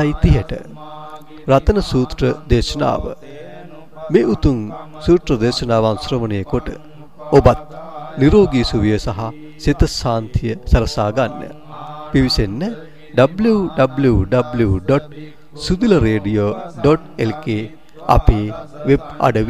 30ට රතන සූත්‍ර දේශනාව මේ උතුම් සූත්‍ර දේශනාවන් ශ්‍රවණය කොට ඔබත් නිරෝගී සුවය සහ සිත ශාන්තිය සලසා ගන්න. පිවිසෙන්න www.sudilaradio.lk අපේ වෙබ් අඩවි